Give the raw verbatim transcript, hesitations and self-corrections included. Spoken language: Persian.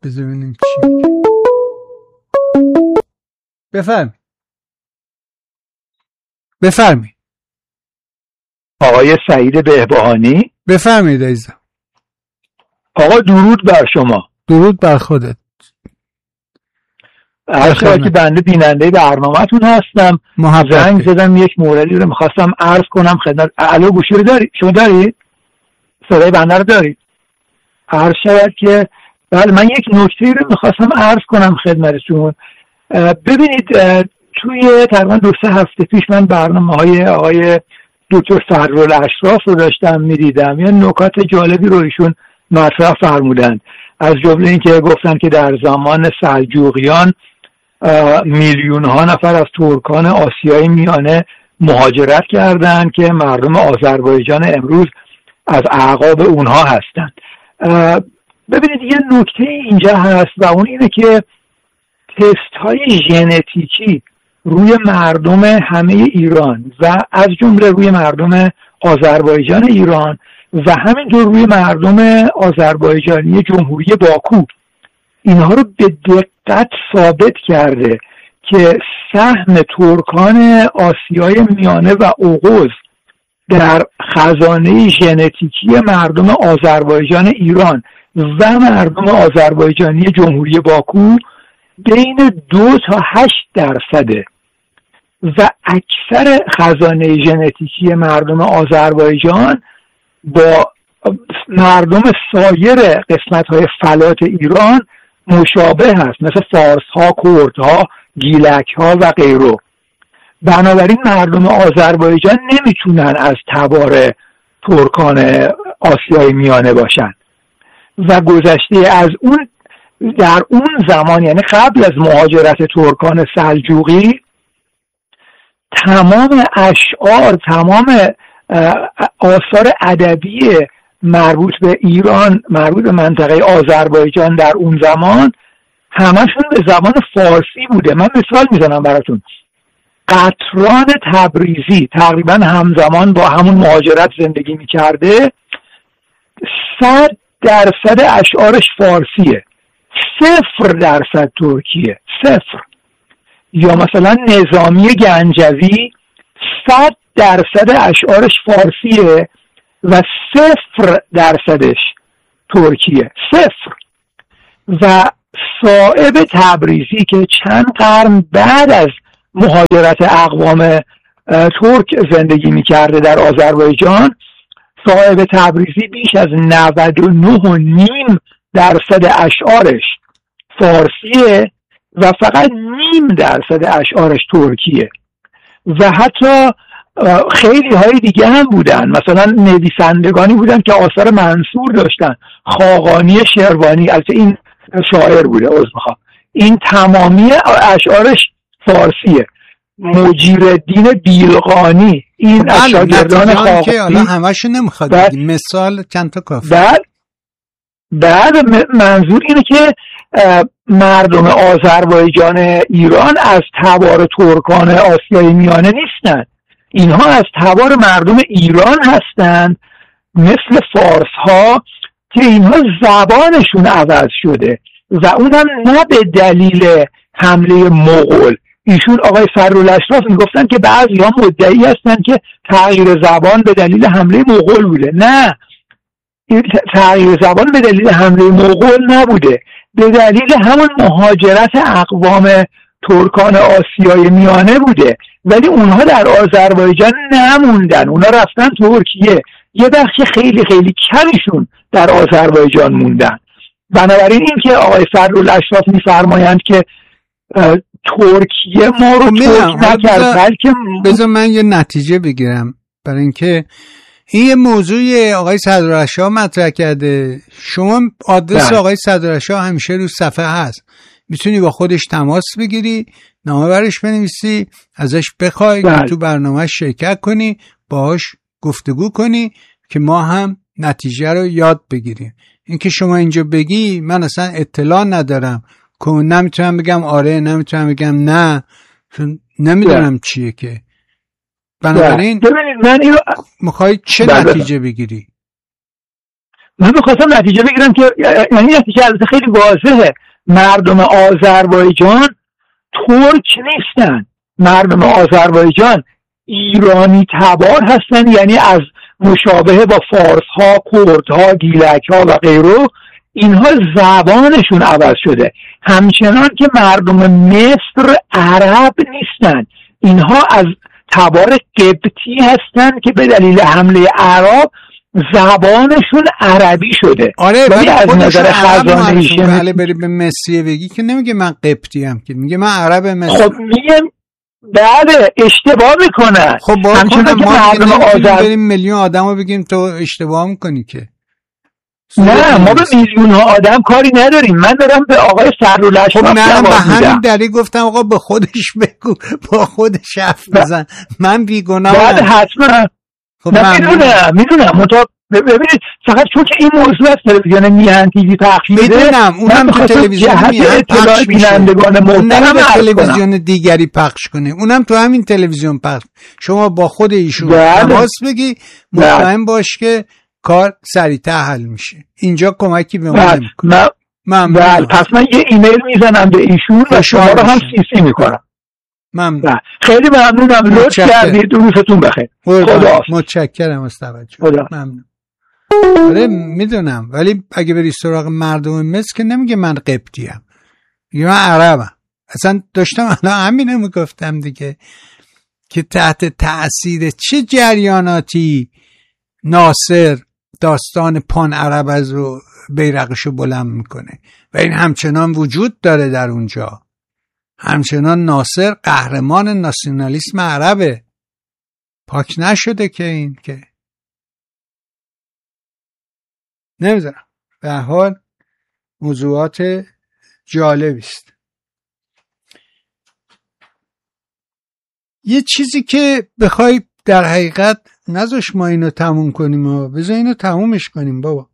بذار ببینیم چی میگه. بفرمی بفرمی آقای سعید بهبهانی. بفرمایید عزیزم. آقا درود بر شما. درود بر خودت. هر که بنده بیننده برنامه‌تون هستم. زنگ زدم یک موردی رو میخواستم عرض کنم خدمت. الو گوشی رو داری؟ شما دارید؟ صدای بنده رو دارید؟ عرض شود که بله من یک نکته رو میخواستم عرض کنم خدمتتون. ببینید توی تقریبا دو سه هفته پیش من برنامه های آقای دکتر صدرالاشراف رو داشتم میدیدم. یه نکات جالبی رو ایشون مطرح فرمودند، از جمله این که گفتن که در زمان سلجوقیان میلیون ها نفر از ترکان آسیای میانه مهاجرت کردند که مردم آذربایجان امروز از اعقاب اونها هستند. ببینید یه نکته اینجا هست و اون اینه که تست های ژنتیکی روی مردم همه ایران و از جمله روی مردم آذربایجان ایران و همینطور روی مردم آذربایجانی جمهوری باکو، اینها رو به دقت ثابت کرده که سهم ترکان آسیای میانه و اوغوز در خزانه ژنتیکی مردم آذربایجان ایران و مردم آذربایجانی جمهوری باکو بین دو تا هشت درصده و اکثر خزانه ژنتیکی مردم آذربایجان با مردم سایر قسمت‌های فلات ایران مشابه هست، مثل فارس‌ها، کردها، گیلک‌ها و غیره. بنابراین مردم آذربایجان نمیتونن از تبار ترکان آسیای میانه باشن و گذشته از اون در اون زمان، یعنی قبل از مهاجرت ترکان سلجوقی، تمام اشعار، تمام آثار ادبی مربوط به ایران، مربوط به منطقه آذربایجان در اون زمان همشون به زبان فارسی بوده. من مثال میزنم براتون. قطران تبریزی تقریبا همزمان با همون مهاجرت زندگی میکرده، صد درصد اشعارش فارسیه، صفر درصد ترکیه، صفر. یا مثلا نظامی گنجوی صد درصد اشعارش فارسیه و صفر درصدش ترکیه، صفر. و صائب تبریزی که چند قرن بعد از مهاجرت اقوام ترک زندگی میکرده در آذربایجان، صائب تبریزی بیش از نود و نه و نیم درصد اشعارش فارسیه و فقط نیم درصد اشعارش ترکیه. و حتی خیلی های دیگه هم بودن، مثلا نویسندگانی بودن که آثار منثور داشتن. خاقانی شروانی، البته این شاعر بوده، عذر میخوام، این تمامی اشعارش فارسیه. مجیرالدین بیلقانی، این از شاگردان خاقانی که الان همشو نمیخواد بگیم، مثال چند تا کافی. بعد بعد منظور اینه که مردم آذربایجان ایران از تبار ترکان آسیای میانه نیستن، اینها از تبار مردم ایران هستند، مثل فارس ها که اینها زبانشون عوض شده و اونم نه به دلیل حمله مغول. ایشون آقای صدرالاشراف میگفتن که بعضی ها مدعی هستن که تغییر زبان به دلیل حمله مغول بوده. نه، تغییر زبان به دلیل حمله مغول نبوده، به دلیل همون مهاجرت اقوام ترکان آسیای میانه بوده. ولی اونها در آذربایجان نموندن، اونها رفتن ترکیه. یه بخش خیلی خیلی کمیشون در آذربایجان موندن. بنابراین این که آقای صدرالاشراف میفرمایند که ترکیه ما رو ترک نکرد، بلکه بذار من یه نتیجه بگیرم، برای اینکه این یه موضوع آقای صدرالاشراف مطرح کرده. شما آدرس ده. آقای صدرالاشراف همیشه رو صفحه هست، میتونی با خودش تماس بگیری، نامه برش بنویسی، ازش بخوای که تو برنامه شرکت کنی، باهاش گفتگو کنی که ما هم نتیجه رو یاد بگیریم. اینکه شما اینجا بگی من اصلا اطلاع ندارم، که نمیتونم بگم آره، نمیتونم بگم نه، چون نمیدونم چیه که. بنابراین من اینو میخوای چه بله. نتیجه بگیری؟ من میخواستم نتیجه بگیرم که یعنی نتیجه البته خیلی واضحه، مردم آذربایجان ترک نیستن، مردم آذربایجان ایرانی تبار هستن، یعنی از مشابه با فارس ها، کرد ها، گیلک ها و غیره، اینها زبانشون عوض شده. همچنان که مردم مصر عرب نیستن، اینها از تبار قبطی هستن که به دلیل حمله عرب زبانشون عربی شده. آره ولی از نظر خزانه بله بری به مصریه بگی که نمیگه من قبطی ام، که میگه من عرب مصر. خب میگم بله اشتباه میکنن. خب همچنان که مردم آذر بریم میلیون آدمو بگیم تو اشتباه میکنی که نه، ما به میلیون ها آدم کاری نداریم. من دارم به آقای سرولشاه. خب من به همین دلیل گفتم آقا به خودش بگو، با خودش حرف بزن، من بیگناهم. بعد حتما خب من میدونم میدونم مطابق ببینید، فقط چون که این موضوع از تلویزیون میهن تیوی پخش میده، میدونم اونم تو تلویزیون میهن پخش بینندگان محترم تلویزیون دیگری پخش کنه، اونم تو همین تلویزیون پخش. شما با خود ایشون تماس بگی، مطمئن باش که کار سریعتر حل میشه. اینجا کمکی به ما نمیکنه. من بله پس من یه ایمیل میزنم به ایشون و شما رو هم سی سی میکنم. ممنون. خیلی ممنونم، لطف کردید. روزتون بخیر. خدا متشکرم از توجه. ممنون. آره میدونم، ولی اگه بری سراغ مردم مصر که نمیگه من قبطی ام، میگه من عربم. اصلا داشتم الان همینو میگفتم دیگه، که تحت تأثیر چه جریاناتی ناصر داستان پان عرب از رو بیرقشو بلند میکنه و این همچنان وجود داره در اونجا. همچنان ناصر قهرمان ناسیونالیسم عربه، پاک نشده که این که نمیدونم. به هر حال موضوعات جالبی است. یه چیزی که بخوای در حقیقت نذاش ما اینو تموم کنیم و بذار اینو تمومش کنیم بابا.